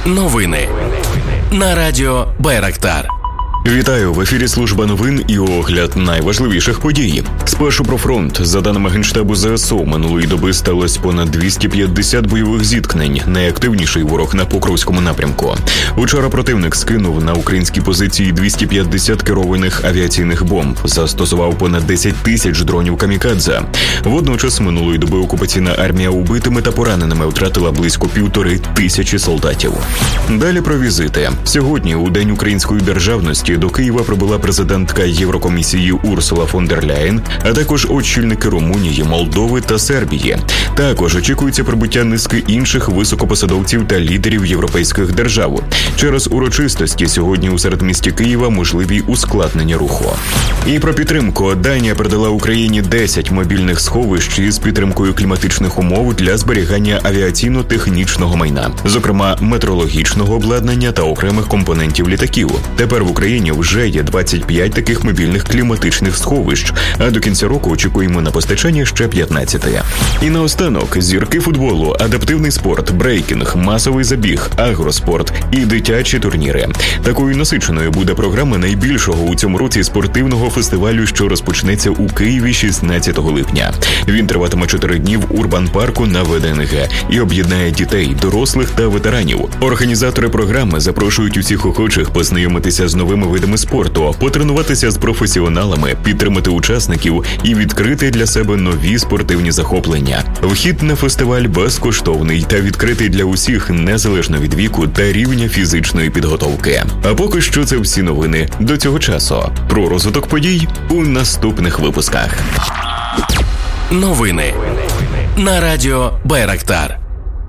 Новини на радіо Байрактар. Вітаю, в ефірі служба новин і огляд найважливіших подій. Спершу про фронт. За даними Генштабу ЗСУ, минулої доби сталося понад 250 бойових зіткнень. Найактивніший ворог на Покровському напрямку. Учора противник скинув на українські позиції 250 керованих авіаційних бомб. Застосував понад 10 тисяч дронів камікадзе. Водночас минулої доби окупаційна армія убитими та пораненими втратила близько 1500 солдатів. Далі про візити. Сьогодні, у День української державності, до Києва прибула президентка Єврокомісії Урсула фон дер Ляєн, а також очільники Румунії, Молдови та Сербії. Також очікується прибуття низки інших високопосадовців та лідерів європейських держав. Через урочистості сьогодні у середмісті Києва можливі ускладнення руху. І про підтримку. Данія передала Україні 10 мобільних сховищ із підтримкою кліматичних умов для зберігання авіаційно-технічного майна, зокрема метеорологічного обладнання та окремих компонентів літаків. Тепер в Україні вже є 25 таких мобільних кліматичних сховищ, а до кінця року очікуємо на постачання ще 15. І наостанок, зірки футболу, адаптивний спорт, брейкінг, масовий забіг, агроспорт і дитячі турніри. Такою насиченою буде програма найбільшого у цьому році спортивного фестивалю, що розпочнеться у Києві 16 липня. Він триватиме 4 дні в Урбан-парку на ВДНГ і об'єднає дітей, дорослих та ветеранів. Організатори програми запрошують усіх охочих познайомитися з новими видами спорту, потренуватися з професіоналами, підтримати учасників і відкрити для себе нові спортивні захоплення. Вхід на фестиваль безкоштовний та відкритий для усіх, незалежно від віку та рівня фізичної підготовки. А поки що це всі новини до цього часу. Про розвиток подій у наступних випусках. Новини на радіо Байрактар.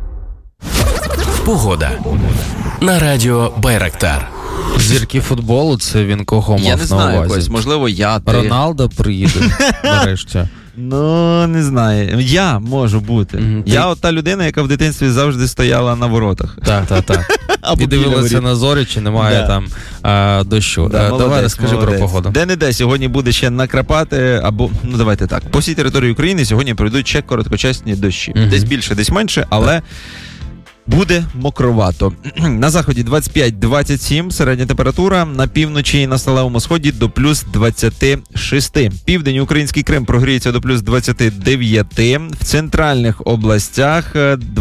Погода на радіо Байрактар. Зірки футболу, це він кого мав на увазі? Я не знаю, якось, можливо, ти. Роналдо приїде нарешті. Ну, не знаю. Я можу бути. Я от та людина, яка в дитинстві завжди стояла на воротах. Так. І дивилася на зорі, чи немає там дощу. Давай розкажи про погоду. Де-не-де сьогодні буде ще накрапати, або, давайте так, по всій території України сьогодні пройдуть ще короткочасні дощі. Десь більше, десь менше, але буде мокровато. На заході 25-27 середня температура, на півночі і на сталевому сході до плюс 26. Південь український Крим прогріється до плюс 29. В центральних областях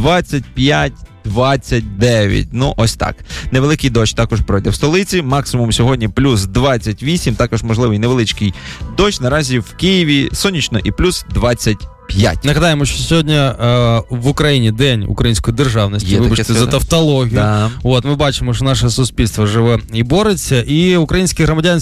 25-29. Ну, ось так. Невеликий дощ також пройде в столиці. Максимум сьогодні плюс 28. Також можливий невеличкий дощ. Наразі в Києві сонячно і плюс 25. Нагадаємо, що сьогодні в Україні День української державності. Вибачте за тавтологію. Да. Ми бачимо, що наше суспільство живе і бореться, і українські громадяни